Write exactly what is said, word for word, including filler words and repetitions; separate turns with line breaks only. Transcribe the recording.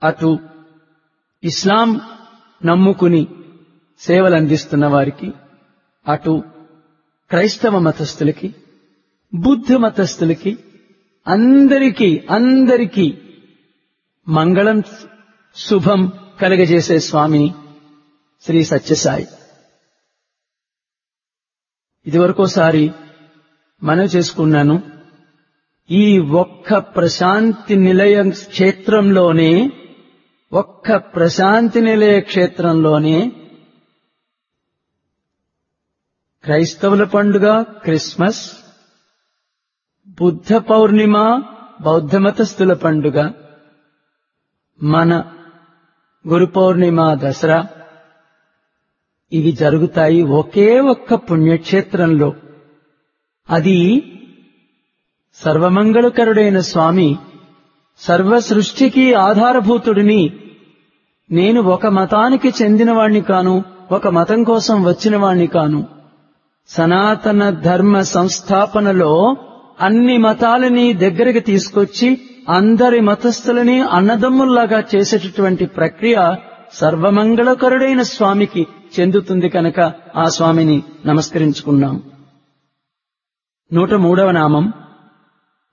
అటు ఇస్లాం నమ్ముకుని సేవలందిస్తున్న వారికి, అటు క్రైస్తవ మతస్థులకి, బుద్ధ మతస్థులకి అందరికీ అందరికీ మంగళం శుభం కలగజేసే స్వామి శ్రీ సత్యసాయి. ఇదివరకోసారి మనవి చేసుకున్నాను, ఈ ఒక్క ప్రశాంతి నిలయ క్షేత్రంలోనే ఒక్క ప్రశాంతి నిలయ క్షేత్రంలోనే క్రైస్తవుల పండుగ క్రిస్మస్, బుద్ధ పౌర్ణిమ బౌద్ధ మతస్థుల పండుగ, మన గురు పౌర్ణిమ దసరా ఇవి జరుగుతాయి ఒకే ఒక్క పుణ్యక్షేత్రంలో. అది సర్వమంగళకరుడైన స్వామి, సర్వ సృష్టికి ఆధారభూతుడిని, నేను ఒక మతానికి చెందినవాణ్ణి కాను, ఒక మతం కోసం వచ్చినవాణ్ణి కాను, సనాతన ధర్మ సంస్థాపనలో అన్ని మతాలని దగ్గరికి తీసుకొచ్చి అందరి మతస్థులని అన్నదమ్ముల్లాగా చేసేటటువంటి ప్రక్రియ సర్వమంగళకరుడైన స్వామికి చెందుతుంది కనుక ఆ స్వామిని నమస్కరించుకున్నాం. నూట మూడవ నామం